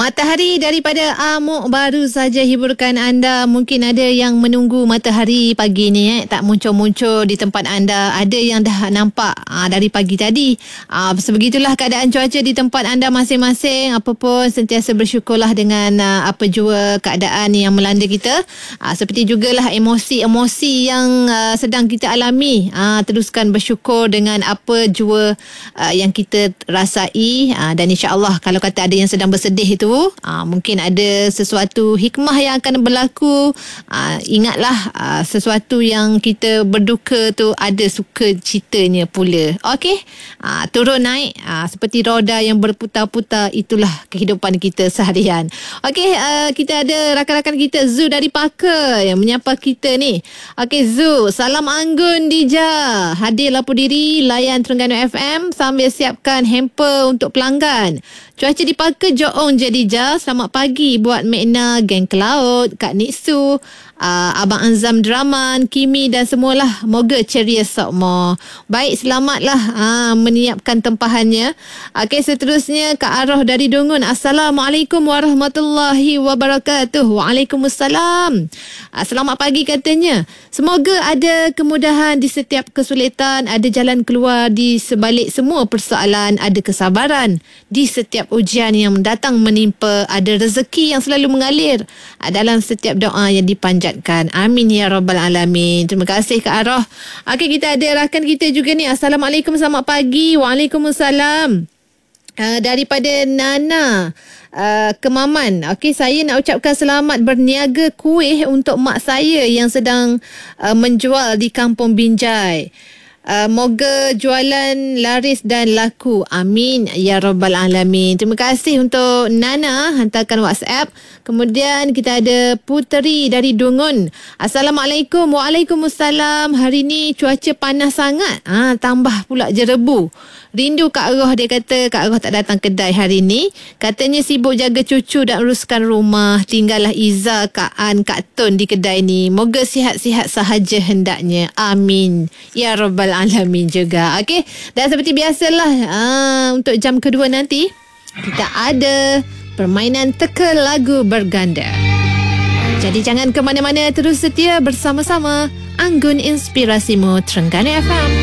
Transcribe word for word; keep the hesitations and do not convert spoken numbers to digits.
Matahari daripada Amok baru saja hiburkan anda. Mungkin ada yang menunggu matahari pagi ni eh, tak muncul-muncul di tempat anda. Ada yang dah nampak aa, dari pagi tadi. Aa, sebegitulah keadaan cuaca di tempat anda masing-masing. Apa pun sentiasa bersyukurlah dengan aa, apa jua keadaan yang melanda kita. Aa, seperti jugalah emosi-emosi yang aa, sedang kita alami. Aa, teruskan bersyukur dengan apa jua aa, yang kita rasai. Aa, dan insya-Allah kalau kata ada yang sedang bersedih itu, aa, mungkin ada sesuatu hikmah yang akan berlaku. Aa, ingatlah aa, sesuatu yang kita berduka tu ada suka citanya pula. Okey, aa, turun naik aa, seperti roda yang berputar-putar, itulah kehidupan kita seharian. Okey, aa, kita ada rakan-rakan kita Zu dari Parker yang menyapa kita ni. Okey Zu, salam anggun Dija. Hadir lapor diri layan Terengganu F M sambil siapkan hamper untuk pelanggan. Cuaca di Parker Johor je Dija. Selamat pagi buat Mekna, geng Cloud, Kak Niksu, uh, Abang Anzam Draman, Kimi dan semualah. Moga ceria sokmo. Baik, selamatlah uh, menyiapkan tempahannya. Okey, seterusnya Kak Aroh dari Dungun. Assalamualaikum warahmatullahi wabarakatuh. Waalaikumsalam. Uh, selamat pagi katanya. Semoga ada kemudahan di setiap kesulitan, ada jalan keluar di sebalik semua persoalan, ada kesabaran di setiap ujian yang datang menimpa, ada rezeki yang selalu mengalir dalam setiap doa yang dipanjatkan. Amin ya rabbal alamin. Terima kasih Kak Aroh. Okey, kita ada rakan kita juga ni. Assalamualaikum, selamat pagi. Waalaikumsalam. Uh, daripada Nana uh, Kemaman. Okey, saya nak ucapkan selamat berniaga kuih untuk mak saya yang sedang uh, menjual di Kampung Binjai. Uh, moga jualan laris dan laku. Amin ya rabbal alamin. Terima kasih untuk Nana hantarkan WhatsApp. Kemudian kita ada Puteri dari Dungun. Assalamualaikum. Waalaikumsalam. Hari ni cuaca panas sangat. Ah, tambah pula jerebu. Rindu Kak Roh, dia kata Kak Roh tak datang kedai hari ni. Katanya sibuk jaga cucu dan uruskan rumah. Tinggallah Iza, Kak An, Kak Tun di kedai ni. Moga sihat-sihat sahaja hendaknya. Amin ya rabbal alamin juga. Okey, dan seperti biasalah aa, untuk jam kedua nanti kita ada permainan teka lagu berganda. Jadi jangan ke mana-mana, terus setia bersama-sama Anggun Inspirasimu Terengganu F M.